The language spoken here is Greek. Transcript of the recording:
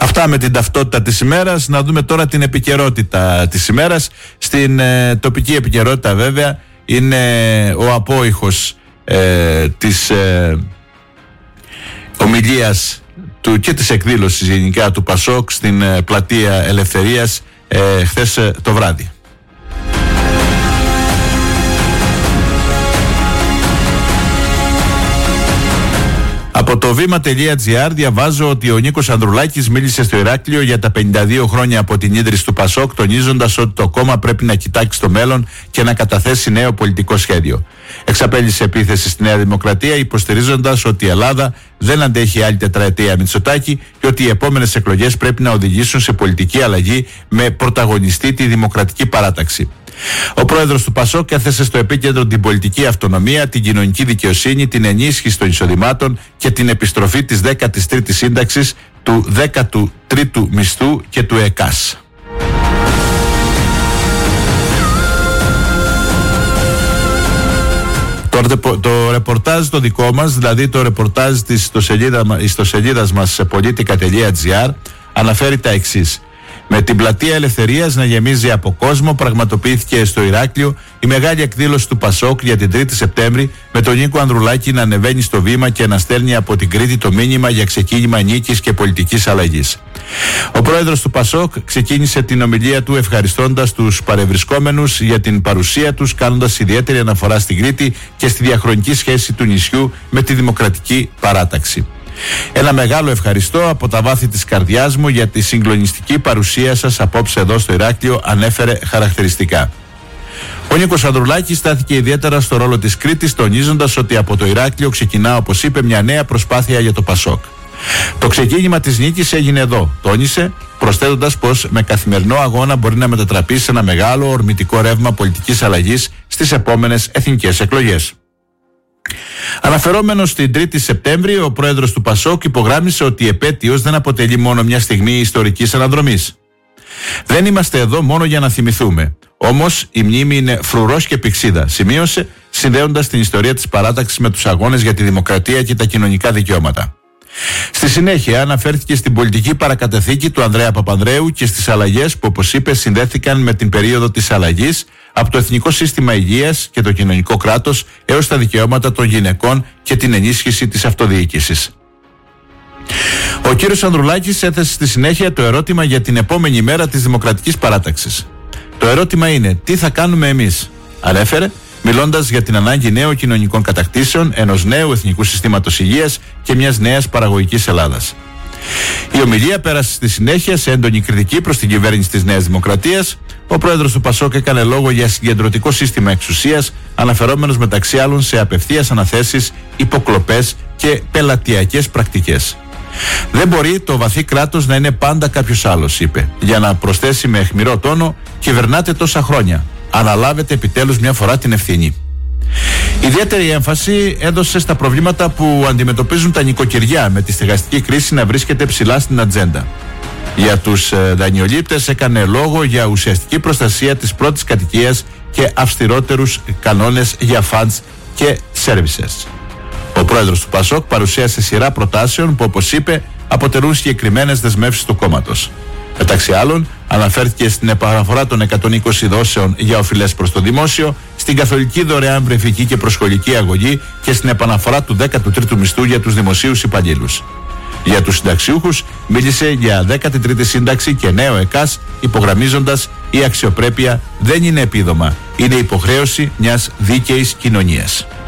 Αυτά με την ταυτότητα της ημέρας. Να δούμε τώρα την επικαιρότητα της ημέρας. Στην τοπική επικαιρότητα βέβαια είναι ο απόϊχος της ομιλίας και της εκδήλωσης γενικά του ΠΑΣΟΚ στην πλατεία Ελευθερίας χθες το βράδυ. Από το βήμα.gr διαβάζω ότι ο Νίκος Ανδρουλάκης μίλησε στο Ηράκλειο για τα 52 χρόνια από την ίδρυση του ΠΑΣΟΚ, τονίζοντας ότι το κόμμα πρέπει να κοιτάξει το μέλλον και να καταθέσει νέο πολιτικό σχέδιο. Εξαπέλυσε επίθεση στη Νέα Δημοκρατία, υποστηρίζοντας ότι η Ελλάδα δεν αντέχει άλλη τετραετία Μητσοτάκη και ότι οι επόμενες εκλογές πρέπει να οδηγήσουν σε πολιτική αλλαγή με πρωταγωνιστή τη Δημοκρατική Παράταξη. Ο πρόεδρος του ΠΑΣΟΚ έθεσε στο επίκεντρο την πολιτική αυτονομία, την κοινωνική δικαιοσύνη, την ενίσχυση των εισοδημάτων και την επιστροφή της 13ης σύνταξης, του 13ου μισθού και του ΕΚΑΣ. Το ρεπορτάζ το δικό μας, δηλαδή το ρεπορτάζ της ιστοσελίδας μας σε politica.gr, αναφέρει τα εξής. Με την πλατεία Ελευθερίας να γεμίζει από κόσμο, πραγματοποιήθηκε στο Ηράκλειο η μεγάλη εκδήλωση του ΠΑΣΟΚ για την 3η Σεπτέμβρη, με τον Νίκο Ανδρουλάκη να ανεβαίνει στο βήμα και να στέλνει από την Κρήτη το μήνυμα για ξεκίνημα νίκης και πολιτικής αλλαγής. Ο πρόεδρος του ΠΑΣΟΚ ξεκίνησε την ομιλία του ευχαριστώντας τους παρευρισκόμενους για την παρουσία τους, κάνοντας ιδιαίτερη αναφορά στην Κρήτη και στη διαχρονική σχέση του νησιού με τη Δημοκρατική Παράταξη. Ένα μεγάλο ευχαριστώ από τα βάθη της καρδιάς μου για τη συγκλονιστική παρουσία σας απόψε εδώ στο Ηράκλειο, ανέφερε χαρακτηριστικά. Ο Νίκος Ανδρουλάκης στάθηκε ιδιαίτερα στο ρόλο της Κρήτης, τονίζοντας ότι από το Ηράκλειο ξεκινά, όπως είπε, μια νέα προσπάθεια για το ΠΑΣΟΚ. Το ξεκίνημα της νίκης έγινε εδώ, τόνισε, προσθέτοντας πως με καθημερινό αγώνα μπορεί να μετατραπεί σε ένα μεγάλο ορμητικό ρεύμα πολιτικής αλλαγής στις επόμενες εθνικές εκλογές. Αναφερόμενος στην 3η Σεπτέμβρη, ο πρόεδρος του ΠΑΣΟΚ υπογράμμισε ότι η επέτειος δεν αποτελεί μόνο μια στιγμή ιστορικής αναδρομής. Δεν είμαστε εδώ μόνο για να θυμηθούμε. Όμως η μνήμη είναι φρουρός και πυξίδα, σημείωσε, συνδέοντας την ιστορία της παράταξης με τους αγώνες για τη δημοκρατία και τα κοινωνικά δικαιώματα. Στη συνέχεια αναφέρθηκε στην πολιτική παρακαταθήκη του Ανδρέα Παπανδρέου και στις αλλαγές που, όπως είπε, συνδέθηκαν με την περίοδο της αλλαγής από το Εθνικό Σύστημα Υγείας και το Κοινωνικό Κράτος έως τα δικαιώματα των γυναικών και την ενίσχυση της αυτοδιοίκησης. Ο κύριος Ανδρουλάκης έθεσε στη συνέχεια το ερώτημα για την επόμενη μέρα της Δημοκρατικής Παράταξης. Το ερώτημα είναι τι θα κάνουμε εμείς, ανέφερε, μιλώντας για την ανάγκη νέων κοινωνικών κατακτήσεων, ενός νέου εθνικού συστήματος υγείας και μιας νέας παραγωγικής Ελλάδας. Η ομιλία πέρασε στη συνέχεια σε έντονη κριτική προς την κυβέρνηση της Νέας Δημοκρατίας. Ο πρόεδρος του ΠΑΣΟΚ έκανε λόγο για συγκεντρωτικό σύστημα εξουσίας, αναφερόμενος μεταξύ άλλων σε απευθείας αναθέσεις, υποκλοπές και πελατειακές πρακτικές. Δεν μπορεί το βαθύ κράτος να είναι πάντα κάποιος άλλος, είπε, για να προσθέσει με αιχμηρό τόνο: κυβερνάτε τόσα χρόνια. Αναλάβετε επιτέλους μια φορά την ευθύνη. Ιδιαίτερη έμφαση έδωσε στα προβλήματα που αντιμετωπίζουν τα νοικοκυριά, με τη στεγαστική κρίση να βρίσκεται ψηλά στην ατζέντα. Για τους δανειολήπτες έκανε λόγο για ουσιαστική προστασία της πρώτης κατοικίας και αυστηρότερους κανόνες για funds και services. Ο πρόεδρος του ΠΑΣΟΚ παρουσίασε σειρά προτάσεων που, όπως είπε, αποτελούν συγκεκριμένες δεσμεύσεις του κόμματος. Μεταξύ άλλων, αναφέρθηκε στην επαναφορά των 120 δόσεων για οφειλές προς το δημόσιο, στην καθολική δωρεάν βρεφική και προσχολική αγωγή και στην επαναφορά του 13ου μισθού για τους δημοσίους υπαλλήλους. Για τους συνταξιούχους μίλησε για 13η σύνταξη και νέο ΕΚΑΣ, υπογραμμίζοντας: η αξιοπρέπεια δεν είναι επίδομα, είναι υποχρέωση μιας δίκαιης κοινωνίας.